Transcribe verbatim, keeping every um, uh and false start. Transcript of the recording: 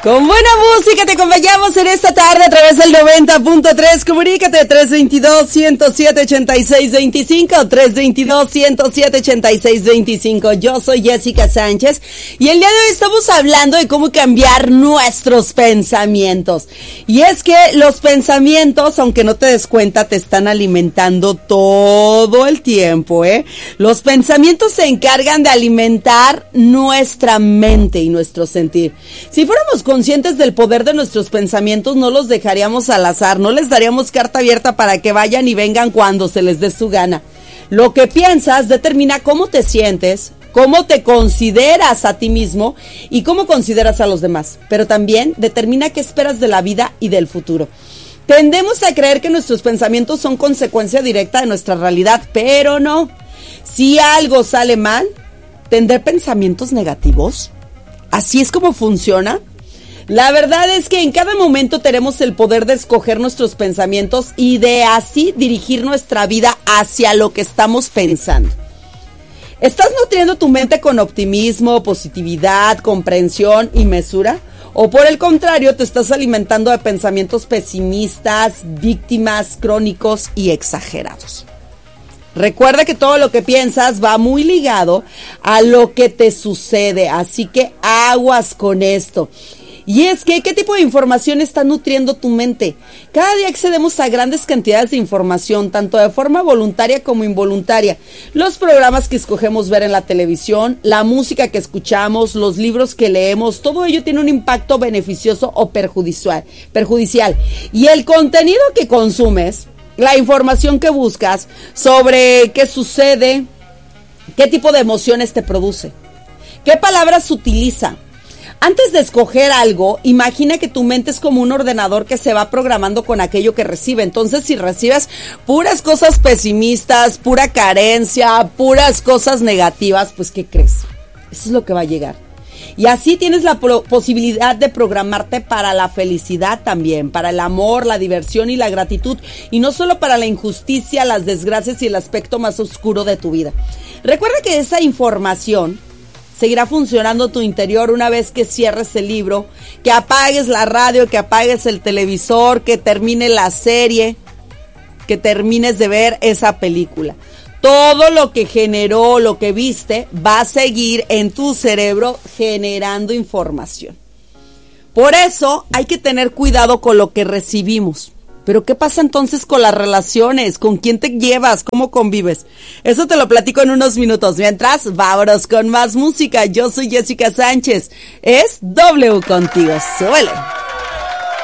Con buena música te acompañamos en esta tarde a través del noventa punto tres. Comunícate tres dos dos, uno cero siete, ocho seis dos cinco, tres dos dos, uno cero siete, ocho seis dos cinco. Yo soy Jessica Sánchez y el día de hoy estamos hablando de cómo cambiar nuestros pensamientos. Y es que los pensamientos, aunque no te des cuenta, te están alimentando todo el tiempo, ¿eh? Los pensamientos se encargan de alimentar nuestra mente y nuestro sentir. Si fuéramos conscientes del poder de nuestros pensamientos, no los dejaríamos al azar, no les daríamos carta abierta para que vayan y vengan cuando se les dé su gana. Lo que piensas determina cómo te sientes, cómo te consideras a ti mismo y cómo consideras a los demás, pero también determina qué esperas de la vida y del futuro. Tendemos a creer que nuestros pensamientos son consecuencia directa de nuestra realidad, pero no. Si algo sale mal, ¿tendré pensamientos negativos? ¿Así es como funciona? La verdad es que en cada momento tenemos el poder de escoger nuestros pensamientos y de así dirigir nuestra vida hacia lo que estamos pensando. ¿Estás nutriendo tu mente con optimismo, positividad, comprensión y mesura? ¿O por el contrario te estás alimentando de pensamientos pesimistas, víctimas, crónicos y exagerados? Recuerda que todo lo que piensas va muy ligado a lo que te sucede, así que aguas con esto. Y es que, ¿qué tipo de información está nutriendo tu mente? Cada día accedemos a grandes cantidades de información, tanto de forma voluntaria como involuntaria. Los programas que escogemos ver en la televisión, la música que escuchamos, los libros que leemos, todo ello tiene un impacto beneficioso o perjudicial. perjudicial. Y el contenido que consumes, la información que buscas sobre qué sucede, qué tipo de emociones te produce, qué palabras utiliza. Antes de escoger algo, imagina que tu mente es como un ordenador que se va programando con aquello que recibe. Entonces, si recibes puras cosas pesimistas, pura carencia, puras cosas negativas, pues ¿qué crees? Eso es lo que va a llegar. Y así tienes la pro- posibilidad de programarte para la felicidad también, para el amor, la diversión y la gratitud, y no solo para la injusticia, las desgracias y el aspecto más oscuro de tu vida. Recuerda que esa información seguirá funcionando tu interior una vez que cierres el libro, que apagues la radio, que apagues el televisor, que termine la serie, que termines de ver esa película. Todo lo que generó, lo que viste, va a seguir en tu cerebro generando información. Por eso hay que tener cuidado con lo que recibimos. Pero ¿qué pasa entonces con las relaciones? ¿Con quién te llevas? ¿Cómo convives? Eso te lo platico en unos minutos. Mientras, vámonos con más música. Yo soy Jessica Sánchez. Es W contigo. Suele.